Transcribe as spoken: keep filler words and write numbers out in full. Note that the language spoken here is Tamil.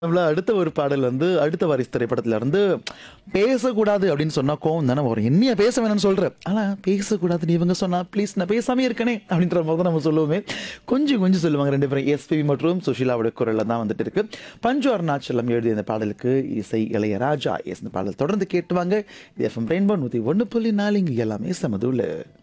நம்மள அடுத்த ஒரு பாடல் வந்து அடுத்த வாரிசு திரைப்படத்துல இருந்து பேசக்கூடாது அப்படின்னு சொன்னா கோவம் தானே வரும். என்னைய பேச வேணாம்னு சொல்ற. ஆனா பேசக்கூடாதுன்னு இவங்க சொன்னா ப்ளீஸ் நான் பேசாமயே இருக்கனே அப்படின்ற மாதிரி தான் நம்ம சொல்லுவோமே. கொஞ்சம் கொஞ்சம் சொல்லுவாங்க ரெண்டு பேரும். எஸ்பிபி மற்றும் சுஷீலாவோட குரல்ல தான் வந்துட்டு இருக்கு. பஞ்சு அருணாச்சலம் எழுதிய இந்த பாடலுக்கு இசை இளையராஜா. எஸ் இந்த பாடல் தொடர்ந்து கேட்டு வாங்க. இது எஃப்எம் ரெயின்போ நூத்தி ஒன்று புள்ளி நாலு இங்க எல்லாமே சமதுல.